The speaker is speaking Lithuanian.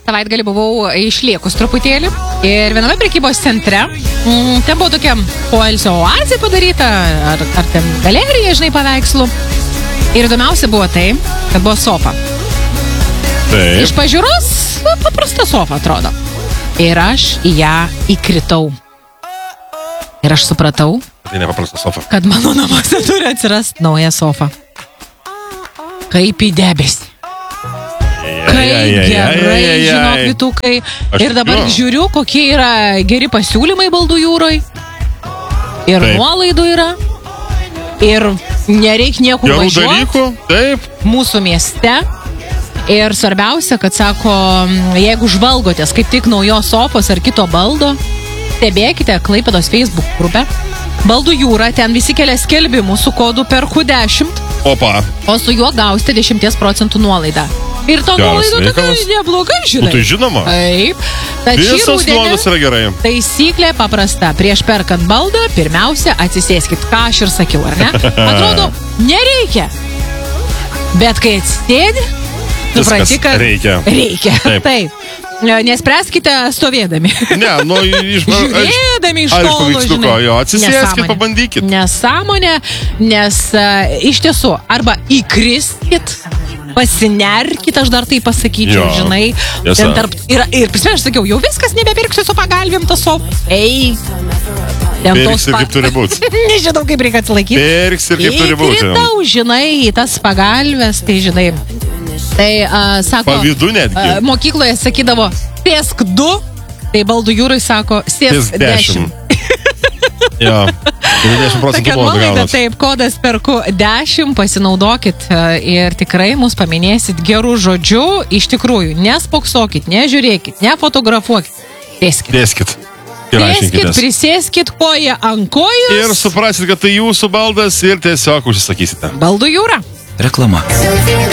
savaitgalį buvau išliekus truputėlį ir viename prekybos centre, ten buvo tokia poilsio oazė padaryta, ar ten galerija, žinai, paveikslų. Ir įdomiausia buvo tai, kad buvo sofa. Taip. Iš pažiūros paprasta sofa atrodo. Ir aš į ją įkritau. Ir aš supratau, Tai nepaprasta sofa. kad mano namuose turi atsirasti nauja sofa. Kaip į debesį. Kaip gerai, žinok, Vytukai. Ir dabar žiūriu, kokie yra geri pasiūlymai Baldų jūroj. Ir nuolaidų yra. Ir nereik nieko važiuoti. Gerų dalykų, taip. Mūsų mieste. Ir svarbiausia, kad sako, jeigu žvalgotės kaip tik naujos sofos ar kito baldo, stebėkite Klaipėdos Facebook grupę Baldų jūra, ten visi kelia skelbimų su kodu PERKU10. Opa. O su juo gausite 10% nuolaidą. Ir to nuolaida tokia neblogai, žinai. Tai žinoma. Taip. Visos nuolaidos yra gerai. Taisyklė paprasta. Prieš perkant baldą, pirmiausia, atsisėskit, ką aš ir sakiau, ar ne? Atrodo, nereikia. Bet kai atsisėdi, supranti, kad reikia. Reikia. Taip. Nespręskite stovėdami. Ne, nu, žiūrėdami iš tolo, žinai. Jo, atsisėskit, pabandykit. Nesąmonė, nes iš tiesų, arba įkriskit, pasinerkit, aš dar tai pasakyčiau, žinai. Ir prisimenu, aš sakiau, jau viskas, nebepirksiu su pagalvėm tas sofą. Ei. Pirks ir kaip turi būti. Nežinau, kaip reikia atsilaikyti. Pirks ir kaip turi būti. Įkritau, žinai, į tas pagalvės, tai žinai. Tai, sako, pavydu netgi. Mokykloje sakydavo, sėsk 2, tai Baldų jūrai sako, sėsk 10. Jo, 10% nuolaida gaunas. Taip, kodas PERKU10, pasinaudokit ir tikrai mus paminėsit gerų žodžių. Iš tikrųjų, nespoksokit, nežiūrėkit, nefotografuokit. Sėskit. Sėskit, prisėskit koją ant kojos. Ir suprasit, kad tai jūsų baldas ir tiesiog užsisakysite. Baldų jūra. Reklama.